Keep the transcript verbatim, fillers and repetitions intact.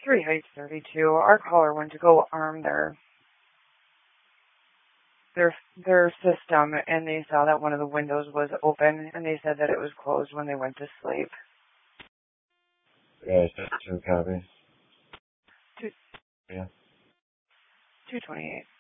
Three Heights thirty-two. Our caller went to go arm their their their system, and they saw that one of the windows was open, and they said that it was closed when they went to sleep. Yeah, two copy. Two. Yeah. Two twenty-eight.